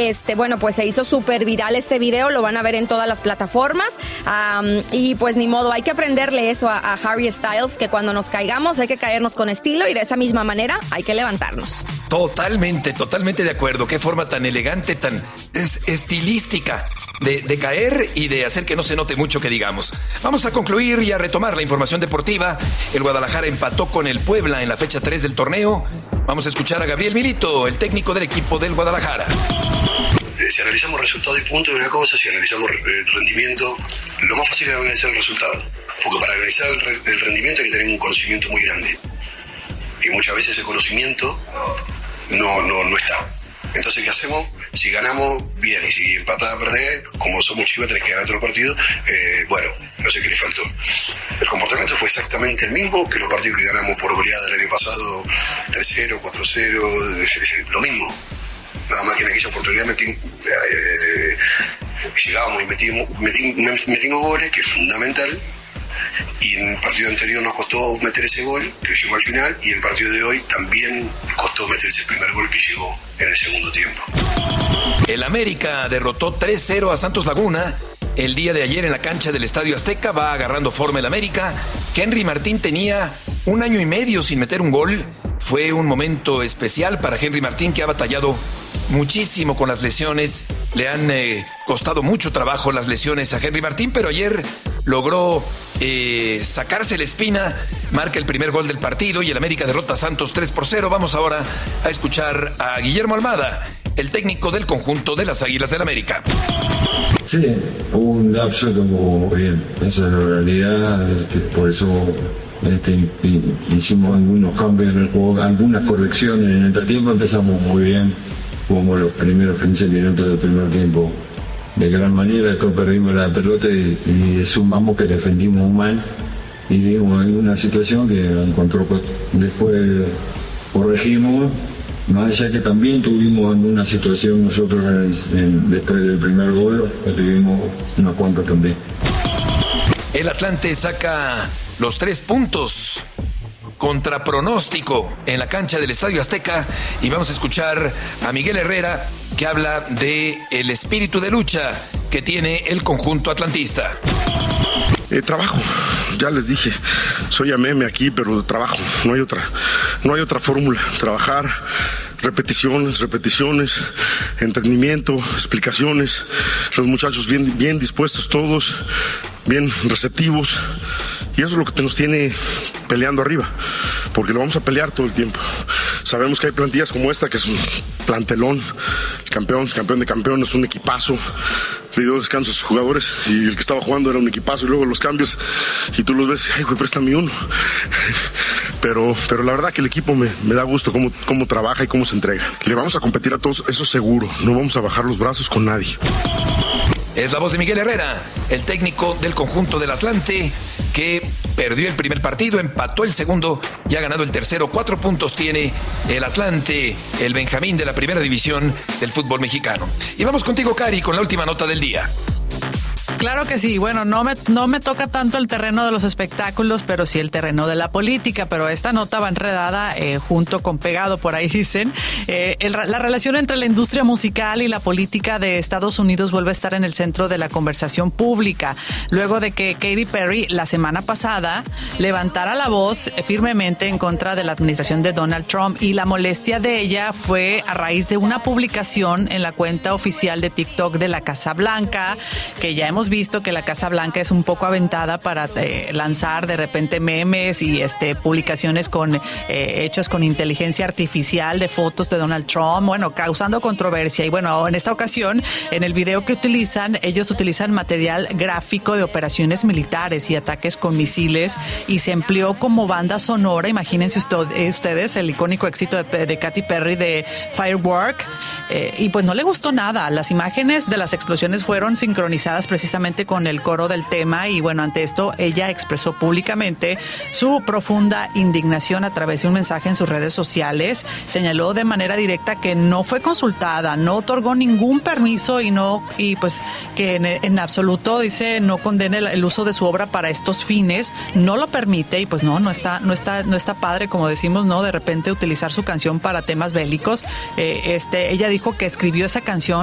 bueno, pues se hizo súper viral este video, lo van a ver en todas las plataformas, y pues ni modo, hay que aprenderle eso a Harry Styles, que cuando nos caigamos hay que caernos con estilo y de esa misma manera hay que levantarnos. Totalmente de acuerdo. Qué forma tan elegante, tan estilística de caer y de hacer que no se note mucho que digamos. Vamos a concluir y a retomar la información deportiva. El Guadalajara empató con el Puebla en la fecha 3 del torneo. Vamos a escuchar a Gabriel Milito, el técnico del equipo del Guadalajara. Si analizamos resultados y puntos es una cosa, si analizamos rendimiento, lo más fácil es analizar el resultado. Porque para analizar el rendimiento hay que tener un conocimiento muy grande. Y muchas veces ese conocimiento no está. Entonces, ¿qué hacemos? Si ganamos, bien, y si empatada perder, como somos Chivas, tenés que ganar otro partido, bueno, no sé qué le faltó. El comportamiento fue exactamente el mismo que los partidos que ganamos por goleada el año pasado, 3-0, 4-0, lo mismo. Nada más que en aquella oportunidad llegábamos y metimos goles, que es fundamental. Y en el partido anterior nos costó meter ese gol, que llegó al final, y en el partido de hoy también costó meter ese primer gol que llegó en el segundo tiempo. El América derrotó 3-0 a Santos Laguna el día de ayer en la cancha del Estadio Azteca. Va agarrando forma el América. Henry Martín tenía 1 año y medio sin meter un gol. Fue un momento especial para Henry Martín, que ha batallado muchísimo con las lesiones. Le han costado mucho trabajo las lesiones a Henry Martín, pero ayer logró sacarse la espina, marca el primer gol del partido y el América derrota a Santos 3-0. Vamos ahora a escuchar a Guillermo Almada, el técnico del conjunto de las Águilas del América. Sí, hubo un lapso como bien, esa es la realidad, por eso hicimos algunos cambios en el juego, algunas correcciones. En el entretiempo empezamos muy bien, como los primeros 15 minutos del primer tiempo, de gran manera. Después perdimos la pelota y sumamos que defendimos mal y dimos en una situación que encontró, después corregimos, más allá que también tuvimos una situación nosotros después del primer gol, tuvimos unos cuantos también. El Atlante saca los 3 puntos contra pronóstico en la cancha del Estadio Azteca y vamos a escuchar a Miguel Herrera, que habla de el espíritu de lucha que tiene el conjunto atlantista. Trabajo, ya les dije, soy ameme aquí, pero trabajo, no hay otra fórmula. Trabajar, repeticiones, entendimiento, explicaciones, los muchachos bien dispuestos todos, bien receptivos, y eso es lo que nos tiene peleando arriba, porque lo vamos a pelear todo el tiempo. Sabemos que hay plantillas como esta, que es un plantelón, campeón de campeones, un equipazo. Le dio descanso a sus jugadores y el que estaba jugando era un equipazo, y luego los cambios y tú los ves, ay güey, préstame uno. Pero la verdad que el equipo me da gusto cómo trabaja y cómo se entrega. Le vamos a competir a todos, eso seguro, no vamos a bajar los brazos con nadie. Es la voz de Miguel Herrera, el técnico del conjunto del Atlante, que perdió el primer partido, empató el segundo y ha ganado el tercero. 4 puntos tiene el Atlante, el Benjamín de la primera división del fútbol mexicano. Y vamos contigo, Cari, con la última nota del día. Claro que sí. Bueno, no me toca tanto el terreno de los espectáculos, pero sí el terreno de la política. Pero esta nota va enredada junto con pegado, por ahí dicen. La relación entre la industria musical y la política de Estados Unidos vuelve a estar en el centro de la conversación pública, luego de que Katy Perry la semana pasada levantara la voz firmemente en contra de la administración de Donald Trump. Y la molestia de ella fue a raíz de una publicación en la cuenta oficial de TikTok de la Casa Blanca, que ya hemos visto que la Casa Blanca es un poco aventada para lanzar de repente memes y publicaciones hechos con inteligencia artificial de fotos de Donald Trump, bueno, causando controversia. Y bueno, en esta ocasión, en el video que ellos utilizan material gráfico de operaciones militares y ataques con misiles, y se empleó como banda sonora. Imagínense ustedes el icónico éxito de Katy Perry de Firework, y pues no le gustó nada. Las imágenes de las explosiones fueron sincronizadas precisamente con el coro del tema, y bueno, ante esto ella expresó públicamente su profunda indignación a través de un mensaje en sus redes sociales. Señaló de manera directa que no fue consultada, no otorgó ningún permiso y pues que en absoluto, dice, no condena el uso de su obra para estos fines, no lo permite. Y pues no está padre, como decimos, no de repente utilizar su canción para temas bélicos. Ella dijo que escribió esa canción